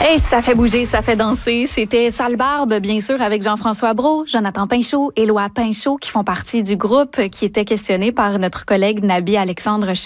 Hey, ça fait bouger, ça fait danser. C'était Sale Barbe, bien sûr, avec Jean-François Brault, Jonathan Pinchot, Éloi Pinchot, qui font partie du groupe qui était questionné par notre collègue Nabi Alexandre